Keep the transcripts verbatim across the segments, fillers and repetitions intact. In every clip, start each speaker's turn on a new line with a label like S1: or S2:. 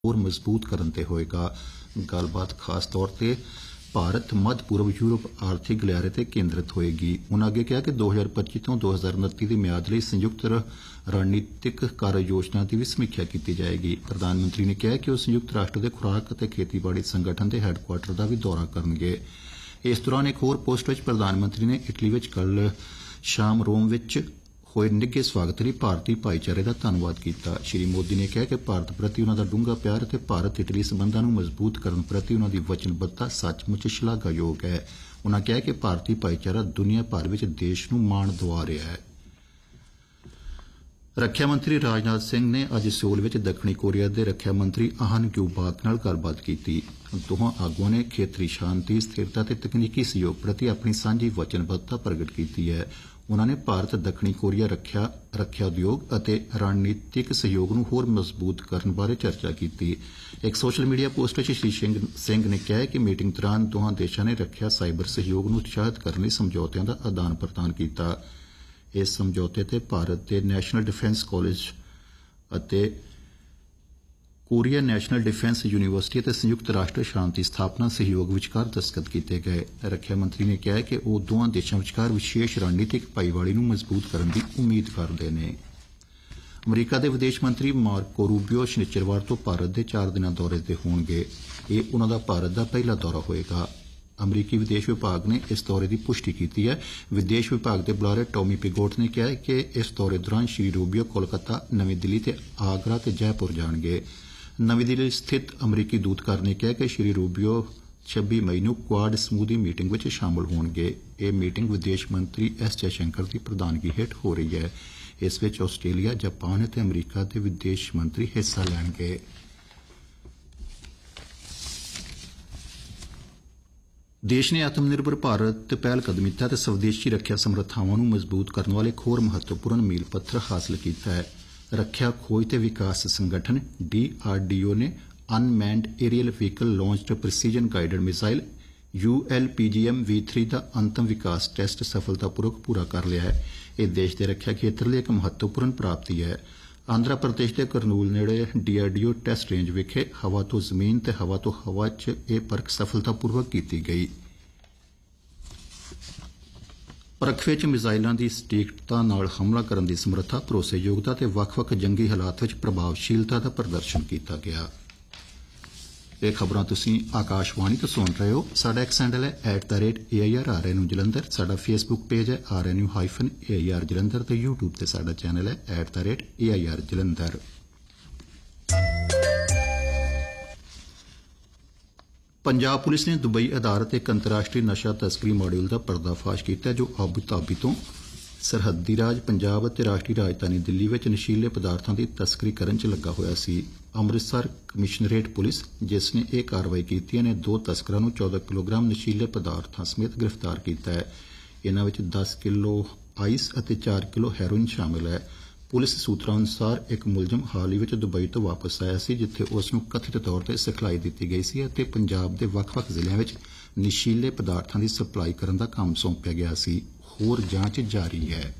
S1: ਹੋਰ ਮਜ਼ਬੂਤ ਕਰਨ ਤੇ ਹੋਏਗਾ। ਗੱਲਬਾਤ ਖਾਸ ਤੌਰ ਤੇ ਭਾਰਤ ਮੱਧ ਪੂਰਬ ਯੂਰਪ ਆਰਥਿਕ ਗਲਿਆਰੇ ਤੇ ਕੇਂਦਰਿਤ ਹੋਏਗੀ। ਉਨ੍ਹਾਂ ਅੱਗੇ ਕਿਹਾ ਕਿ ਦੋ ਹਜ਼ਾਰ ਪੱਚੀ ਤੋਂ ਦੋ ਹਜ਼ਾਰ ਉਨੱਤੀ ਦੀ ਮਿਆਦ ਲਈ ਸੰਯੁਕਤ ਰਣਨੀਤਿਕ ਕਾਰਜ ਯੋਜਨਾ ਦੀ ਵੀ ਸਮੀਖਿਆ ਕੀਤੀ ਜਾਏਗੀ। ਪ੍ਰਧਾਨ ਮੰਤਰੀ ਨੇ ਕਿਹਾ ਕਿ ਉਹ ਸੰਯੁਕਤ ਰਾਸ਼ਟਰ ਦੇ ਖੁਰਾਕ ਅਤੇ ਖੇਤੀਬਾੜੀ ਸੰਗਠਨ ਦੇ ਹੈੱਡਕੁਆਟਰ ਦਾ ਵੀ ਦੌਰਾ ਕਰਨਗੇ। ਇਸ ਦੌਰਾਨ ਇੱਕ ਹੋਰ ਪੋਸਟ ਵਿੱਚ ਪ੍ਰਧਾਨ ਮੰਤਰੀ ਨੇ ਇਟਲੀ ਵਿੱਚ ਕੱਲ੍ਹ ਸ਼ਾਮ ਰੋਮ ਵਿੱਚ ਹੋਏ ਨਿੱਘੇ ਸਵਾਗਤ ਲਈ ਭਾਰਤੀ ਭਾਈਚਾਰੇ ਦਾ ਧੰਨਵਾਦ ਕੀਤਾ। ਸ਼੍ਰੀ ਮੋਦੀ ਨੇ ਕਿਹਾ ਕਿ ਭਾਰਤ ਪ੍ਰਤੀ ਉਨ੍ਹਾਂ ਦਾ ਡੂੰਘਾ ਪਿਆਰ ਅਤੇ ਭਾਰਤ ਇਟਲੀ ਸਬੰਧਾਂ ਨੂੰ ਮਜ਼ਬੂਤ ਕਰਨ ਪ੍ਰਤੀ ਉਨ੍ਹਾਂ ਦੀ ਵਚਨਬੱਧਤਾ ਸੱਚਮੁੱਚ ਸ਼ਲਾਘਾਯੋਗ ਹੈ। ਉਨ੍ਹਾਂ ਕਿਹਾ ਕਿ ਭਾਰਤੀ ਭਾਈਚਾਰਾ ਦੁਨੀਆ ਭਰ ਵਿੱਚ ਦੇਸ਼ ਨੂੰ ਮਾਣ ਦਿਵਾ ਰਿਹਾ ਹੈ। ਰੱਖਿਆ ਮੰਤਰੀ ਰਾਜਨਾਥ ਸਿੰਘ ਨੇ ਅੱਜ ਸਿਓਲ ਵਿੱਚ ਦੱਖਣੀ ਕੋਰੀਆ ਦੇ ਰੱਖਿਆ ਮੰਤਰੀ ਆਹਨ ਗਿਊਬਾਕ ਨਾਲ ਗੱਲਬਾਤ ਕੀਤੀ। ਦੋਹਾਂ ਆਗੂਆਂ ਨੇ ਖੇਤਰੀ ਸ਼ਾਂਤੀ, ਸਥਿਰਤਾ ਅਤੇ ਤਕਨੀਕੀ ਸਹਿਯੋਗ ਪ੍ਰਤੀ ਆਪਣੀ ਸਾਂਝੀ ਵਚਨਬੱਧਤਾ ਪ੍ਰਗਟ ਕੀਤੀ ਹੈ। ਉਨ੍ਹਾਂ ਨੇ ਭਾਰਤ ਦੱਖਣੀ ਕੋਰੀਆ ਰੱਖਿਆ ਰੱਖਿਆ ਉਦਯੋਗ ਅਤੇ ਰਣਨੀਤਿਕ ਸਹਿਯੋਗ ਨੂੰ ਹੋਰ ਮਜ਼ਬੂਤ ਕਰਨ ਬਾਰੇ ਚਰਚਾ ਕੀਤੀ। ਇੱਕ ਸੋਸ਼ਲ ਮੀਡੀਆ ਪੋਸਟ ਵਿੱਚ ਸ਼੍ਰੀ ਸਿੰਘ ਨੇ ਕਿਹਾ ਕਿ ਮੀਟਿੰਗ ਦੌਰਾਨ ਦੋਹਾਂ ਦੇਸ਼ਾਂ ਨੇ ਰੱਖਿਆ ਸਾਈਬਰ ਸਹਿਯੋਗ ਨੂੰ ਉਤਸ਼ਾਹਿਤ ਕਰਨ ਲਈ ਸਮਝੌਤਿਆਂ ਦਾ ਆਦਾਨ ਪ੍ਰਦਾਨ ਕੀਤਾ। ਇਸ ਸਮਝੌਤੇ ਤੇ ਭਾਰਤ ਦੇ ਨੈਸ਼ਨਲ ਡਿਫੈਂਸ ਕਾਲਜ ਅਤੇ ਕੋਰੀਆ ਨੈਸ਼ਨਲ ਡਿਫੈਂਸ ਯੂਨੀਵਰਸਿਟੀ ਅਤੇ ਸੰਯੁਕਤ ਰਾਸ਼ਟਰ ਸ਼ਾਂਤੀ ਸਥਾਪਨਾ ਸਹਿਯੋਗ ਵਿਚਕਾਰ ਦਸਤਖਤ ਕੀਤੇ ਗਏ। ਰੱਖਿਆ ਮੰਤਰੀ ਨੇ ਕਿਹਾ ਕਿ ਉਹ ਦੋਵਾਂ ਦੇਸ਼ਾਂ ਵਿਚਕਾਰ ਵਿਸ਼ੇਸ਼ ਰਣਨੀਤਿਕ ਭਾਈਵਾਲੀ ਨੂੰ ਮਜ਼ਬੂਤ ਕਰਨ ਦੀ ਉਮੀਦ ਕਰਦੇ ਨੇ। ਅਮਰੀਕਾ ਦੇ ਵਿਦੇਸ਼ ਮੰਤਰੀ ਮਾਰਕੋ ਰੂਬੀਓ ਸ਼ਨਿਚਰਵਾਰ ਤੋਂ ਭਾਰਤ ਦੇ ਚਾਰ ਦਿਨਾਂ ਦੌਰੇ ਤੇ ਹੋਣਗੇ। ਇਹ ਉਨ੍ਹਾਂ ਦਾ ਭਾਰਤ ਦਾ ਪਹਿਲਾ ਦੌਰਾ ਹੋਏਗਾ। ਅਮਰੀਕੀ ਵਿਦੇਸ਼ ਵਿਭਾਗ ਨੇ ਇਸ ਦੌਰੇ ਦੀ ਪੁਸ਼ਟੀ ਕੀਤੀ ਹੈ। ਵਿਦੇਸ਼ ਵਿਭਾਗ ਦੇ ਬੁਲਾਰੇ ਟੌਮੀ ਪਿਗੋਟ ਨੇ ਕਿਹਾ ਕਿ ਇਸ ਦੌਰੇ ਦੌਰਾਨ ਸ਼੍ਰੀ ਰੂਬੀਓ ਕੋਲਕਾਤਾ, ਨਵੀਂ ਦਿੱਲੀ ਤੇ ਆਗਰਾ ਤੇ ਜੈਪੁਰ ਜਾਣਗੇ। ਨਵੀਂ ਦਿੱਲੀ ਸਥਿਤ ਅਮਰੀਕੀ ਦੂਤਘਰ ਨੇ ਕਿਹਾ ਕਿ ਸ਼੍ਰੀ ਰੂਬੀਓ ਛੱਬੀ ਮਈ ਨੂੰ ਕੁਆਡ ਸਮੂਹ ਦੀ ਮੀਟਿੰਗ ਵਿੱਚ ਸ਼ਾਮਲ ਹੋਣਗੇ। ਇਹ ਮੀਟਿੰਗ ਵਿਦੇਸ਼ ਮੰਤਰੀ ਐਸ ਜੈਸ਼ੰਕਰ ਦੀ ਪ੍ਰਧਾਨਗੀ ਹੇਠ ਹੋ ਰਹੀ ਹੈ। ਇਸ ਵਿੱਚ ਆਸਟ੍ਰੇਲੀਆ, ਜਾਪਾਨ ਅਤੇ ਅਮਰੀਕਾ ਦੇ ਵਿਦੇਸ਼ ਮੰਤਰੀ ਹਿੱਸਾ ਲੈਣਗੇ। ਦੇਸ਼ ਨੇ ਆਤਮ ਨਿਰਭਰ ਭਾਰਤ ਪਹਿਲਕਦਮੀ ਤਹਿਤ ਸਵਦੇਸ਼ੀ ਰੱਖਿਆ ਸਮਰੱਥਾਵਾਂ ਨੂੰ ਮਜ਼ਬੂਤ ਕਰਨ ਵਾਲੇ ਇੱਕ ਹੋਰ ਮਹੱਤਵਪੂਰਨ ਮੀਲ ਪੱਥਰ ਹਾਸਲ ਕੀਤਾ ਹੈ। ਰੱਖਿਆ ਖੋਜ ਤੇ ਵਿਕਾਸ ਸੰਗਠਨ ਡੀ ਆਰ ਡੀ ਓ ਨੇ ਅਨਮੈਨਡ Ariel vehicle launched ਪ੍ਰੀਸੀਜਨ guided missile U L P ਜੀ ਐਮ ਵੀ ਥ੍ਰੀ ਦਾ ਅੰਤਮ ਵਿਕਾਸ ਟੈਸਟ ਸਫਲਤਾਪੂਰਵਕ ਪੂਰਾ ਕਰ ਲਿਆ ਹੈ। ਇਹ ਦੇਸ਼ ਦੇ ਰੱਖਿਆ ਖੇਤਰ ਲਈ ਇੱਕ ਮਹੱਤਵਪੂਰਨ ਪ੍ਰਾਪਤੀ ਹੈ। ਆਂਧਰਾ ਪ੍ਰਦੇਸ਼ ਦੇ ਕਰਨੂਲ ਨੇੜੇ D R D O test range ਵਿਖੇ ਹਵਾ ਤੋਂ ਜ਼ਮੀਨ ਤੇ ਹਵਾ ਤੋਂ ਹਵਾ 'ਚ ਇਹ ਪਰਖ ਸਫਲਤਾਪੂਰਵਕ ਕੀਤੀ ਗਈ। ਪਰਖ ਵਿੱਚ ਮਿਜ਼ਾਈਲਾਂ ਦੀ ਸਟੀਕਤਾ ਨਾਲ ਹਮਲਾ ਕਰਨ ਦੀ ਸਮਰੱਥਾ, ਭਰੋਸੇਯੋਗਤਾ ਤੇ ਵੱਖ-ਵੱਖ ਜੰਗੀ ਹਾਲਾਤ ਵਿੱਚ ਪ੍ਰਭਾਵਸ਼ੀਲਤਾ ਦਾ ਪ੍ਰਦਰਸ਼ਨ ਕੀਤਾ ਗਿਆ। ਇਹ ਖਬਰਾਂ ਤੁਸੀਂ ਆਕਾਸ਼ਵਾਣੀ ਤੋਂ ਸੁਣ ਰਹੇ ਹੋ। ਸਾਡਾ ਐਕਸ ਹੈਂਡਲ ਹੈ at the rate A I R R N U Jalandhar. ਸਾਡਾ ਫੇਸਬੁੱਕ ਪੇਜ ਹੈ R N U hyphen A I R Jalandhar ਤੇ ਯੂਟਿਊਬ ਤੇ ਸਾਡਾ ਚੈਨਲ ਹੈ at the rate A I R Jalandhar. Punjab police ਨੇ ਦੁਬਈ ਆਧਾਰਿਤ ਇੱਕ ਅੰਤਰਰਾਸ਼ਟਰੀ ਨਸ਼ਾ ਤਸਕਰੀ ਮਾਡਿਊਲ ਦਾ ਪਰਦਾਫਾਸ਼ ਕੀਤਾ ਜੋ ਆਬੂ ਧਾਬੀ ਤੋਂ ਸਰਹੱਦੀ ਰਾਜ ਪੰਜਾਬ ਅਤੇ ਰਾਸ਼ਟਰੀ ਰਾਜਧਾਨੀ ਦਿੱਲੀ ਵਿੱਚ ਨਸ਼ੀਲੇ ਪਦਾਰਥਾਂ ਦੀ ਤਸਕਰੀ ਕਰਨ 'ਚ ਲੱਗਾ ਹੋਇਆ ਸੀ। ਅੰਮ੍ਰਿਤਸਰ ਕਮਿਸ਼ਨਰੇਟ ਪੁਲਿਸ, ਜਿਸ ਨੇ ਇਹ ਕਾਰਵਾਈ ਕੀਤੀ ਹੈ, ਨੇ ਦੋ ਤਸਕਰਾਂ ਨੂੰ ਚੌਦਾਂ ਕਿਲੋਗ੍ਰਾਮ ਨਸ਼ੀਲੇ ਪਦਾਰਥਾਂ ਸਮੇਤ ਗ੍ਰਿਫਤਾਰ ਕੀਤਾ ਹੈ। ਇਨ੍ਹਾਂ ਵਿੱਚ ਦਸ ਕਿਲੋ ਆਈਸ ਅਤੇ ਚਾਰ ਕਿਲੋ ਹੈਰੋਇਨ ਸ਼ਾਮਿਲ ਹੈ। ਪੁਲਿਸ ਸੂਤਰਾਂ ਅਨੁਸਾਰ ਇੱਕ ਮੁਲਜ਼ਮ ਹਾਲ ਹੀ ਵਿੱਚ ਦੁਬਈ ਤੋਂ ਵਾਪਸ ਆਇਆ ਸੀ, ਜਿੱਥੇ ਉਸ ਨੂੰ ਕਥਿਤ ਤੌਰ ਤੇ ਸਿਖਲਾਈ ਦਿੱਤੀ ਗਈ ਸੀ ਅਤੇ ਪੰਜਾਬ ਦੇ ਵੱਖ-ਵੱਖ ਜ਼ਿਲ੍ਹਿਆਂ ਵਿੱਚ ਨਸ਼ੀਲੇ ਪਦਾਰਥਾਂ ਦੀ ਸਪਲਾਈ ਕਰਨ ਦਾ ਕੰਮ ਸੌਂਪਿਆ ਗਿਆ ਸੀ। ਹੋਰ ਜਾਂਚ ਜਾਰੀ ਹੈ।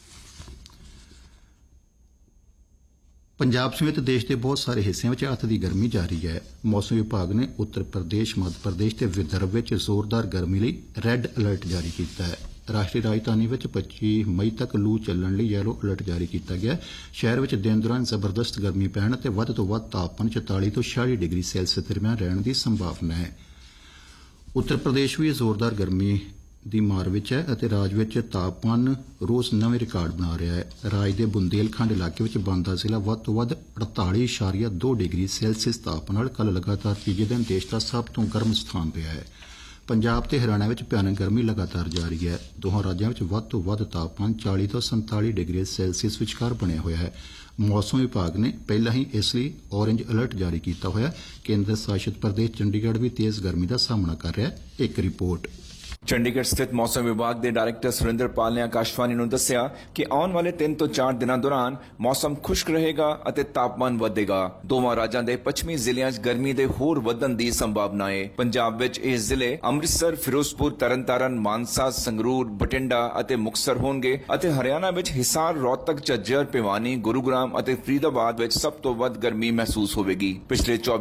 S1: ਪੰਜਾਬ ਸਮੇਤ ਦੇਸ਼ ਦੇ ਬਹੁਤ ਸਾਰੇ ਹਿੱਸਿਆਂ ਵਿੱਚ ਅੱਤ ਦੀ ਗਰਮੀ ਜਾਰੀ ਹੈ। ਮੌਸਮ ਵਿਭਾਗ ਨੇ ਉੱਤਰ ਪ੍ਰਦੇਸ਼, ਮੱਧ ਪ੍ਰਦੇਸ਼ ਤੇ ਵਿਦਰਭ ਵਿੱਚ ਜ਼ੋਰਦਾਰ ਗਰਮੀ ਲਈ ਰੈੱਡ ਅਲਰਟ ਜਾਰੀ ਕੀਤਾ ਹੈ। ਰਾਸ਼ਟਰੀ ਰਾਜਧਾਨੀ ਵਿੱਚ ਪੱਚੀ ਮਈ ਤੱਕ ਲੂ ਚੱਲਣ ਲਈ ਯੈਲੋ ਅਲਰਟ ਜਾਰੀ ਕੀਤਾ ਗਿਆ। ਸ਼ਹਿਰ ਵਿੱਚ ਦਿਨ ਦੌਰਾਨ ਜ਼ਬਰਦਸਤ ਗਰਮੀ ਪੈਣ ਅਤੇ ਵੱਧ ਤੋਂ ਵੱਧ ਤਾਪਮਾਨ ਚੁਤਾਲੀ ਤੋਂ ਛਿਆਲੀ ਡਿਗਰੀ ਸੈਲਸੀਅਸ ਦਰਮਿਆਨ ਰਹਿਣ ਦੀ ਸੰਭਾਵਨਾ ਹੈ। ਉੱਤਰ ਪ੍ਰਦੇਸ਼ ਵੀ ਜ਼ੋਰਦਾਰ ਗਰਮੀ ਦੀ ਮਾਰ ਵਿੱਚ ਹੈ ਅਤੇ ਰਾਜ ਵਿੱਚ ਤਾਪਮਾਨ ਰੋਜ਼ ਨਵੇਂ ਰਿਕਾਰਡ ਬਣਾ ਰਿਹਾ ਹੈ। ਰਾਜ ਦੇ ਬੁੰਦੇਲਖੰਡ ਇਲਾਕੇ ਵਿੱਚ ਬਾਂਦਾ ਜ਼ਿਲ੍ਹਾ ਵੱਧ ਤੋਂ ਵੱਧ ਅੜਤਾਲੀ ਇਸ਼ਾਰੀਆ ਦੋ ਡਿਗਰੀ ਸੈਲਸੀਅਸ ਤਾਪਮਾਨ ਨਾਲ ਕੱਲ੍ਹ ਲਗਾਤਾਰ ਤੀਜੇ ਦਿਨ ਦੇਸ਼ ਦਾ ਸਭ ਤੋਂ ਗਰਮ ਸਥਾਨ ਰਿਹਾ ਹੈ। ਪੰਜਾਬ ਤੇ ਹਰਿਆਣਾ ਵਿੱਚ ਭਿਆਨਕ ਗਰਮੀ ਲਗਾਤਾਰ ਜਾਰੀ ਹੈ। ਦੋਹਾਂ ਰਾਜਾਂ ਵਿੱਚ ਵੱਧ ਤੋਂ ਵੱਧ ਤਾਪਮਾਨ ਚਾਲੀ ਤੋਂ ਸੰਤਾਲੀ ਡਿਗਰੀ ਸੈਲਸੀਅਸ ਵਿਚਕਾਰ ਬਣਿਆ ਹੋਇਆ ਹੈ। ਮੌਸਮ ਵਿਭਾਗ ਨੇ ਪਹਿਲਾਂ ਹੀ ਇਸ ਲਈ ਔਰੇਂਜ ਅਲਰਟ ਜਾਰੀ ਕੀਤਾ ਹੋਇਆ। ਕੇਂਦਰ ਸ਼ਾਸਿਤ ਪ੍ਰਦੇਸ਼ ਚੰਡੀਗੜ੍ਹ ਵੀ ਤੇਜ਼ ਗਰਮੀ ਦਾ ਸਾਹਮਣਾ ਕਰ ਰਿਹਾ ਹੈ। ਇੱਕ ਰਿਪੋਰਟ।
S2: ਚੰਡੀਗੜ੍ਹ ਸਥਿਤ ਮੌਸਮ ਵਿਭਾਗ ਦੇ ਡਾਇਰੈਕਟਰ ਸੁਰਿੰਦਰਪਾਲ ਨੇ ਆਕਾਸ਼ਵਾਣੀ ਨੂੰ ਦੱਸਿਆ ਕਿ ਆਉਣ ਵਾਲੇ ਤਿੰਨ ਤੋਂ ਚਾਰ ਦਿਨਾਂ ਦੌਰਾਨ ਮੌਸਮ ਖੁਸ਼ਕ ਰਹੇਗਾ ਅਤੇ ਤਾਪਮਾਨ ਵਧੇਗਾ। ਦੋਵਾਂ ਰਾਜਾਂ ਦੇ ਪੱਛਮੀ ਜ਼ਿਲ੍ਹਿਆਂ 'ਚ ਗਰਮੀ ਦੇ ਹੋਰ ਵਧਣ ਦੀ ਸੰਭਾਵਨਾ ਹੈ। ਪੰਜਾਬ ਵਿੱਚ ਇਹ ਜ਼ਿਲ੍ਹੇ ਅੰਮ੍ਰਿਤਸਰ, ਫਿਰੋਜ਼ਪੁਰ, ਤਰਨਤਾਰਨ, ਮਾਨਸਾ, ਸੰਗਰੂਰ, ਬਠਿੰਡਾ ਅਤੇ ਮੁਕਤਸਰ ਹੋਣਗੇ ਅਤੇ ਹਰਿਆਣਾ ਵਿੱਚ ਹਿਸਾਰ, ਰੋਹਤਕ, ਝੱਜਰ, ਭਿਵਾਨੀ, ਗੁਰੂਗ੍ਰਾਮ ਅਤੇ ਫਰੀਦਾਬਾਦ ਵਿੱਚ ਸਭ ਤੋਂ ਵੱਧ ਗਰਮੀ ਮਹਿਸੂਸ ਹੋਵੇਗੀ। ਪਿਛਲੇ